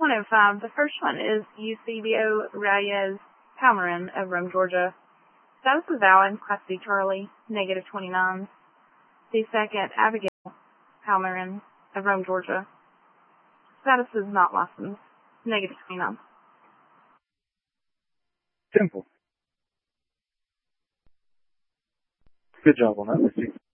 105. The first one is Eusebio Reyes Palmerin of Rome, Georgia. Status is valid. Class B Charlie, negative 29. The second, Abigail Palmerin of Rome, Georgia. Status is not licensed, negative 29. Simple. Good job on that, Misty.